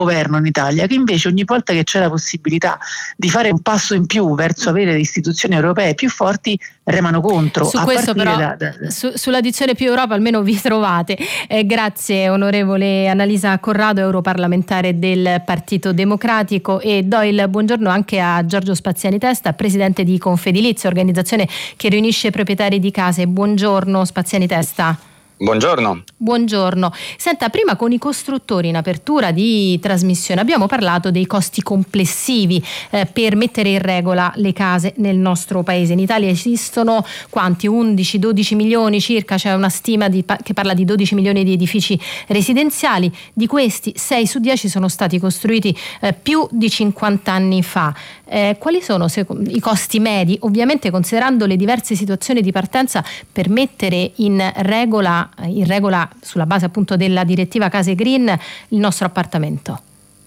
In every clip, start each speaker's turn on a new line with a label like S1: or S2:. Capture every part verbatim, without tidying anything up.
S1: governo in Italia, che invece ogni volta che c'è la possibilità di fare un passo in più verso avere le istituzioni europee più forti remano contro.
S2: Su
S1: a
S2: questo però,
S1: da, da, da.
S2: Su, sulla dizione più Europa almeno vi trovate. Eh, grazie onorevole Annalisa Corrado, europarlamentare del Partito Democratico, e do il buongiorno anche a Giorgio Spaziani Testa, presidente di Confedilizia, organizzazione che riunisce proprietari di case. Buongiorno Spaziani Testa.
S3: Buongiorno.
S2: Buongiorno. Senta, prima con i costruttori in apertura di trasmissione abbiamo parlato dei costi complessivi eh, per mettere in regola le case nel nostro paese. In Italia esistono quanti? undici dodici milioni circa, c'è una stima di, che parla di dodici milioni di edifici residenziali. Di questi sei su dieci sono stati costruiti eh, più di cinquanta anni fa. Eh, quali sono se, i costi medi, ovviamente considerando le diverse situazioni di partenza, per mettere in regola in regola sulla base appunto della direttiva Case Green il nostro appartamento?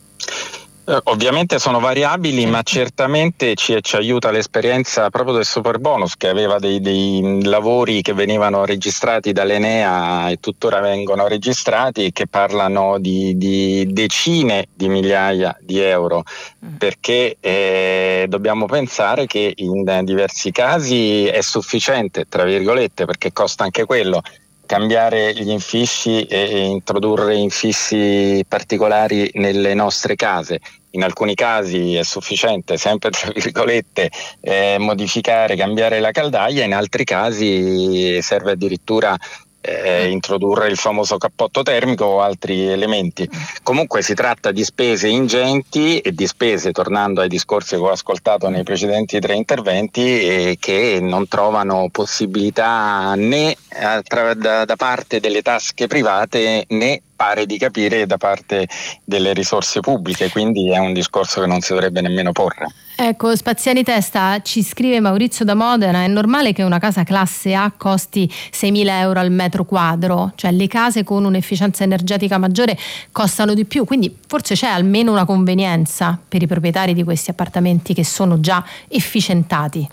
S3: Eh, ovviamente sono variabili, ma certamente ci, ci aiuta l'esperienza proprio del Superbonus, che aveva dei, dei lavori che venivano registrati dall'Enea e tuttora vengono registrati, che parlano di, di decine di migliaia di euro, perché eh, dobbiamo pensare che in diversi casi è sufficiente, tra virgolette, perché costa anche quello, cambiare gli infissi e introdurre infissi particolari nelle nostre case. In alcuni casi è sufficiente, sempre tra virgolette, eh, modificare, cambiare la caldaia, in altri casi serve addirittura Eh, introdurre il famoso cappotto termico o altri elementi. Comunque si tratta di spese ingenti e di spese, tornando ai discorsi che ho ascoltato nei precedenti tre interventi, eh, che non trovano possibilità né tra, da, da parte delle tasche private né, pare di capire, da parte delle risorse pubbliche, quindi è un discorso che non si dovrebbe nemmeno porre.
S2: Ecco, Spaziani Testa, ci scrive Maurizio da Modena: è normale che una casa classe A costi seimila euro al metro quadro? Cioè le case con un'efficienza energetica maggiore costano di più, quindi forse c'è almeno una convenienza per i proprietari di questi appartamenti che sono già efficientati.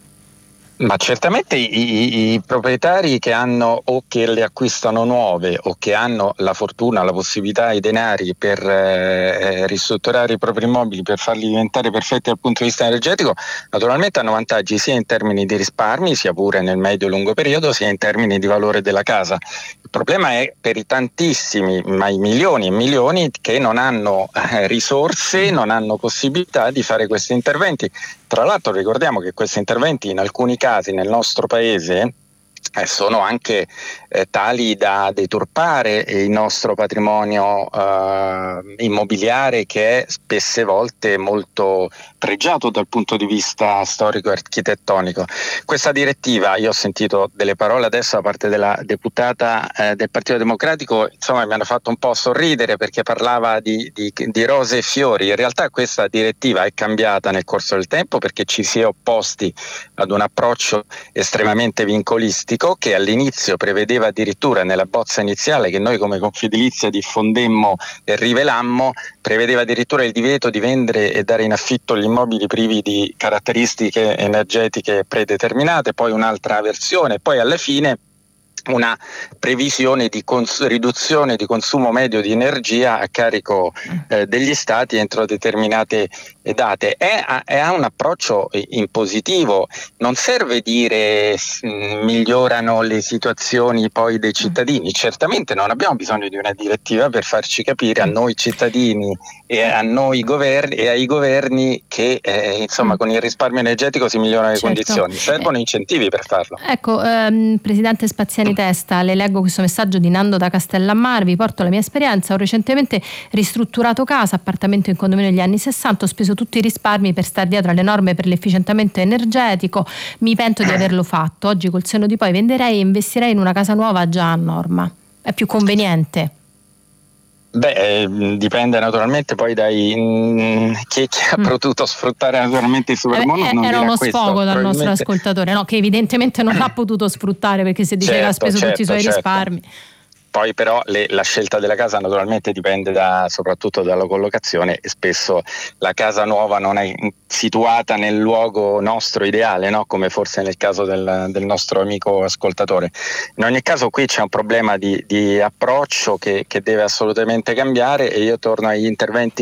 S3: Ma certamente i, i, i proprietari che hanno o che le acquistano nuove o che hanno la fortuna, la possibilità, i denari per eh, ristrutturare i propri immobili, per farli diventare perfetti dal punto di vista energetico, naturalmente hanno vantaggi sia in termini di risparmi, sia pure nel medio e lungo periodo, sia in termini di valore della casa. Il problema è per i tantissimi, ma i milioni e milioni che non hanno eh, risorse, non hanno possibilità di fare questi interventi. Tra l'altro ricordiamo che questi interventi in alcuni casi nel nostro paese eh, sono anche eh, tali da deturpare il nostro patrimonio eh, immobiliare, che è spesse volte molto pregiato dal punto di vista storico e architettonico. Questa direttiva, io ho sentito delle parole adesso da parte della deputata eh, del Partito Democratico, insomma mi hanno fatto un po' sorridere, perché parlava di, di, di rose e fiori. In realtà questa direttiva è cambiata nel corso del tempo, perché ci si è opposti ad un approccio estremamente vincolistico, che all'inizio prevedeva addirittura, nella bozza iniziale che noi come Confedilizia diffondemmo e rivelammo, prevedeva addirittura il divieto di vendere e dare in affitto gli immobili privi di caratteristiche energetiche predeterminate, poi un'altra versione, poi alla fine una previsione di cons- riduzione di consumo medio di energia a carico eh, degli stati entro determinate date. È, è un approccio in positivo, non serve dire mh, migliorano le situazioni poi dei cittadini. Certamente non abbiamo bisogno di una direttiva per farci capire a noi cittadini e a noi governi e ai governi che eh, insomma con il risparmio energetico si migliorano le certo. condizioni. Servono incentivi per farlo.
S2: Ecco, ehm, Presidente Spaziani Testa, le leggo questo messaggio di Nando da Castellammare: vi porto la mia esperienza, ho recentemente ristrutturato casa, appartamento in condominio negli anni sessanta, ho speso tutti i risparmi per stare dietro alle norme per l'efficientamento energetico, mi pento di averlo fatto, oggi col senno di poi venderei e investirei in una casa nuova già a norma, è più conveniente.
S3: Beh, eh, dipende naturalmente poi dai mh, chi, chi ha mm. potuto sfruttare naturalmente il Superbonus.
S2: Eh,
S3: non
S2: era uno
S3: questo,
S2: sfogo dal nostro ascoltatore, no, che evidentemente non l'ha potuto sfruttare perché si dice certo, che ha speso certo, tutti i suoi certo. risparmi.
S3: Poi però le, la scelta della casa naturalmente dipende da, soprattutto dalla collocazione, e spesso la casa nuova non è situata nel luogo nostro ideale, no? Come forse nel caso del, del nostro amico ascoltatore. In ogni caso qui c'è un problema di, di approccio che, che deve assolutamente cambiare, e io torno agli interventi